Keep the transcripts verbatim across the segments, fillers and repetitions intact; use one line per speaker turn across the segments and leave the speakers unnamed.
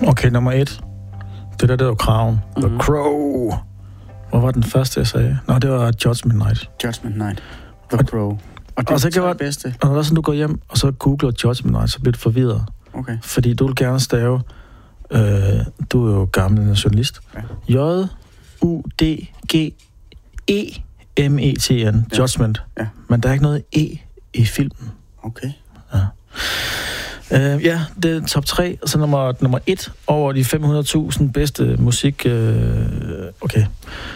Okay, nummer et. Det der, det var Crown. Mm-hmm. The Crow. Hvor var den første, jeg sagde? Nå, det var Judgment Night.
Judgment Night. The Crow. Og det
og så
er
det
bedste.
Og når sådan, du går hjem, og så googler Judgment Night, så bliver du forvirret.
Okay.
Fordi du vil gerne stave, øh, du er jo gammel nationalist, ja. J U D G E M E T N, ja. Judgment.
Ja.
Men der er ikke noget E i filmen.
Okay.
Ja. Uh, ja, det er top tre, og så nummer, nummer et over de fem hundrede tusind bedste musik... Uh, okay.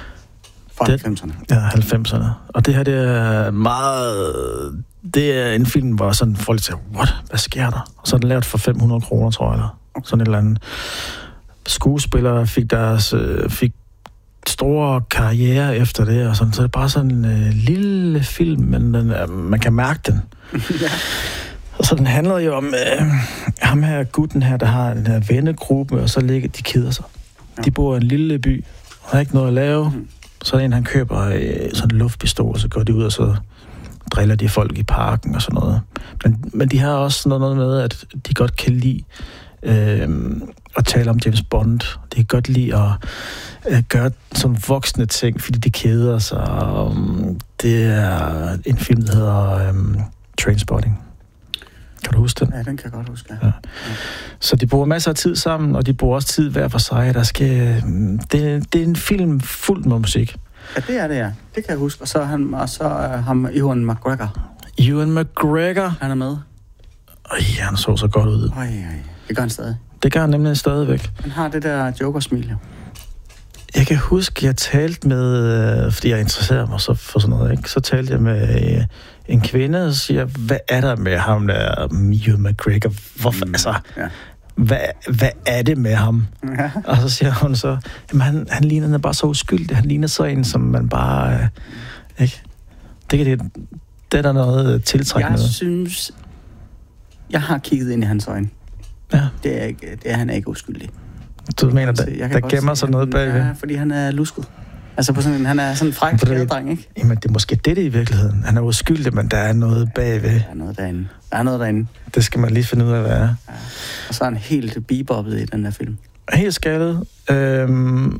Fra halvfemserne.
Ja, halvfemserne. Og det her, det er meget... Det er en film, hvor sådan folk siger, what? Hvad sker der? Og så er den lavet for fem hundrede kroner, tror jeg, eller okay. Sådan et eller andet. Skuespillere fik deres... Uh, fik store karriere efter det, og sådan. Så det er bare sådan en uh, lille film, men den, uh, man kan mærke den. Ja. Og så den handler jo om øh, ham her, gutten her, der har den her vennegruppe, og så ligger de keder sig. Ja. De bor i en lille by, og har ikke noget at lave. Mm. Så er en, han køber øh, sådan en luftpistol, og så går de ud, og så driller de folk i parken og sådan noget. Men, men de har også noget med, at de godt kan lide øh, at tale om James Bond. De kan godt lide at øh, gøre sådan voksne ting, fordi de keder sig. Um, det er en film, der hedder um, Trainspotting. Kan du huske den?
Ja, den kan jeg godt huske, ja.
Ja. Så de bruger masser af tid sammen, og de bruger også tid hver for sig. Der skal, det, det er en film fuld med musik.
Ja, det er det, ja. Det kan jeg huske. Og så er han, og så er ham, Ewan McGregor.
Ewan McGregor?
Han er med.
Øj, han så så godt ud.
Øj, øj. Det gør han stadig.
Det gør han nemlig stadigvæk.
Han har det der Joker-smil, jo.
Jeg kan huske, jeg talte med, fordi jeg interesserer mig så for sådan noget, ikke? Så talte jeg med en kvinde, og siger, hvad er der med ham der, Ewan McGregor? Hvorfor, mm, altså, ja. hvad, hvad er det med ham? Ja. Og så siger hun så, jamen han, han ligner han bare så uskyldig, han ligner så en, som man bare, øh, ikke? Det, det, det er der noget tiltrækkende.
Jeg synes, jeg har kigget ind i hans øjne.
Ja.
Det er, ikke, det er han er ikke uskyldig.
Du mener, der, der gemmer sig noget bagved?
Ja, fordi han er lusket. Altså på sådan en, han er sådan en fræk gadedreng, ikke?
Jamen, det er måske det, det i virkeligheden. Han er uskyldig, men der er noget bagved.
Der er noget derinde. Der er noget derinde.
Det skal man lige finde ud af, hvad er.
Ja. Og så er han helt beboppet i den der film.
Helt skaldet. Øhm,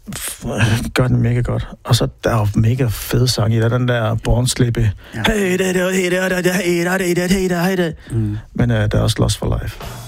gør den mega godt. Og så der er jo mega fede sang i der, den der Born Slippy. Ja. Men øh, der er også Lost for Life.